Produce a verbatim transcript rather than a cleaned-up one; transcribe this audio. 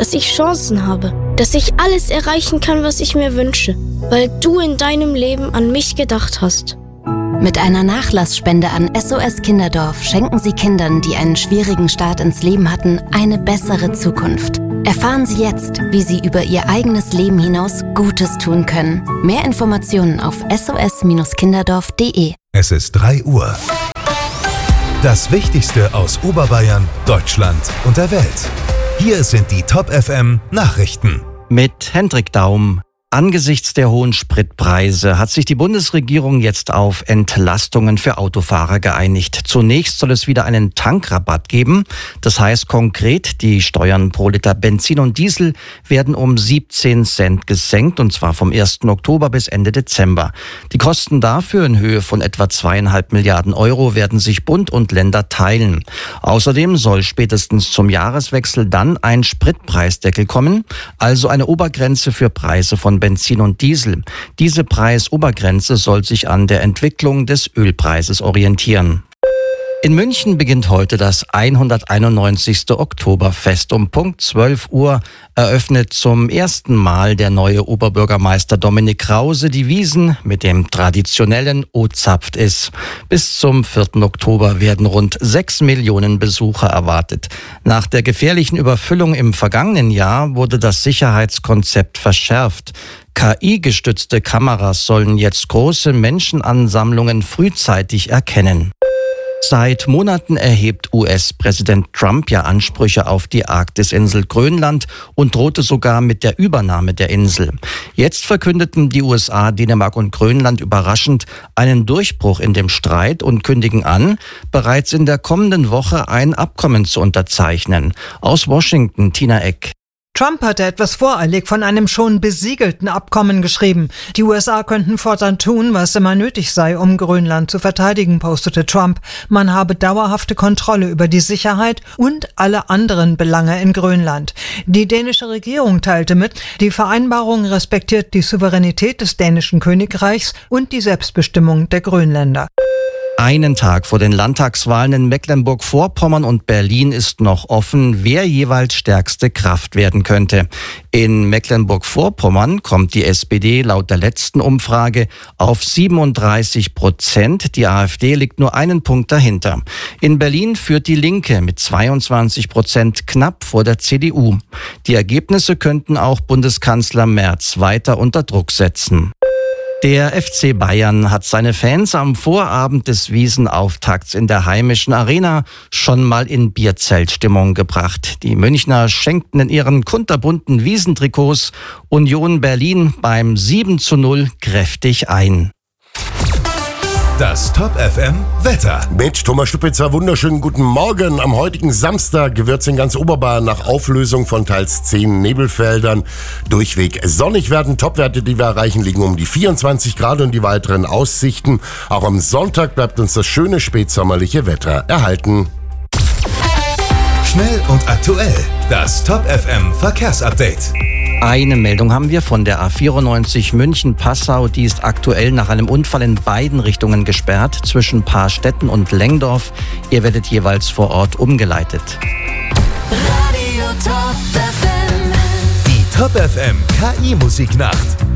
dass ich Chancen habe, dass ich alles erreichen kann, was ich mir wünsche, weil du in deinem Leben an mich gedacht hast. Mit einer Nachlassspende an S O S Kinderdorf schenken Sie Kindern, die einen schwierigen Start ins Leben hatten, eine bessere Zukunft. Erfahren Sie jetzt, wie Sie über Ihr eigenes Leben hinaus Gutes tun können. Mehr Informationen auf s o s kinderdorf punkt d e. Es ist drei Uhr. Das Wichtigste aus Oberbayern, Deutschland und der Welt. Hier sind die Top F M Nachrichten. Mit Hendrik Daum. Angesichts der hohen Spritpreise hat sich die Bundesregierung jetzt auf Entlastungen für Autofahrer geeinigt. Zunächst soll es wieder einen Tankrabatt geben. Das heißt konkret, die Steuern pro Liter Benzin und Diesel werden um siebzehn Cent gesenkt, und zwar vom ersten Oktober bis Ende Dezember. Die Kosten dafür in Höhe von etwa zweieinhalb Milliarden Euro werden sich Bund und Länder teilen. Außerdem soll spätestens zum Jahreswechsel dann ein Spritpreisdeckel kommen, also eine Obergrenze für Preise von Benzin und Diesel. Diese Preisobergrenze soll sich an der Entwicklung des Ölpreises orientieren. In München beginnt heute das hunderteinundneunzigste Oktoberfest. Um Punkt zwölf Uhr eröffnet zum ersten Mal der neue Oberbürgermeister Dominik Krause die Wiesn mit dem traditionellen O zapft is. Bis zum vierten Oktober werden rund sechs Millionen Besucher erwartet. Nach der gefährlichen Überfüllung im vergangenen Jahr wurde das Sicherheitskonzept verschärft. K I-gestützte Kameras sollen jetzt große Menschenansammlungen frühzeitig erkennen. Seit Monaten erhebt U S-Präsident Trump ja Ansprüche auf die Arktisinsel Grönland und drohte sogar mit der Übernahme der Insel. Jetzt verkündeten die U S A, Dänemark und Grönland überraschend einen Durchbruch in dem Streit und kündigen an, bereits in der kommenden Woche ein Abkommen zu unterzeichnen. Aus Washington, Tina Eck. Trump hatte etwas voreilig von einem schon besiegelten Abkommen geschrieben. Die U S A könnten fortan tun, was immer nötig sei, um Grönland zu verteidigen, postete Trump. Man habe dauerhafte Kontrolle über die Sicherheit und alle anderen Belange in Grönland. Die dänische Regierung teilte mit, die Vereinbarung respektiert die Souveränität des dänischen Königreichs und die Selbstbestimmung der Grönländer. Einen Tag vor den Landtagswahlen in Mecklenburg-Vorpommern und Berlin ist noch offen, wer jeweils stärkste Kraft werden könnte. In Mecklenburg-Vorpommern kommt die S P D laut der letzten Umfrage auf siebenunddreißig Prozent. Die AfD liegt nur einen Punkt dahinter. In Berlin führt die Linke mit zweiundzwanzig Prozent knapp vor der C D U. Die Ergebnisse könnten auch Bundeskanzler Merz weiter unter Druck setzen. Der F C Bayern hat seine Fans am Vorabend des Wiesenauftakts in der heimischen Arena schon mal in Bierzeltstimmung gebracht. Die Münchner schenkten in ihren kunterbunten Wiesentrikots Union Berlin beim sieben zu null kräftig ein. Das Top F M Wetter. Mit Thomas Stupitzer, wunderschönen guten Morgen. Am heutigen Samstag wird es in ganz Oberbayern nach Auflösung von teils zehn Nebelfeldern durchweg sonnig werden. Topwerte, die wir erreichen, liegen um die vierundzwanzig Grad und die weiteren Aussichten. Auch am Sonntag bleibt uns das schöne spätsommerliche Wetter erhalten. Schnell und aktuell. Das Top F M Verkehrsupdate. Eine Meldung haben wir von der A vierundneunzig München-Passau. Die ist aktuell nach einem Unfall in beiden Richtungen gesperrt, zwischen Paarstetten und Lengdorf. Ihr werdet jeweils vor Ort umgeleitet. Radio Top F M. Die Top F M K I-Musiknacht.